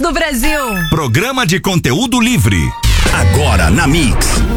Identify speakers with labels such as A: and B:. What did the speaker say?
A: do Brasil.
B: Programa de conteúdo livre.
C: Agora na Mix.